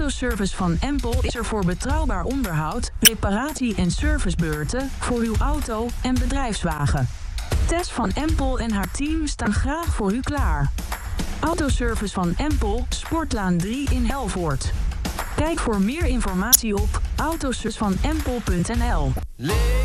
Autoservice van Empel is er voor betrouwbaar onderhoud, reparatie en servicebeurten voor uw auto en bedrijfswagen. Tess van Empel en haar team staan graag voor u klaar. Autoservice van Empel, Sportlaan 3 in Helvoort. Kijk voor meer informatie op autoservicevanempel.nl.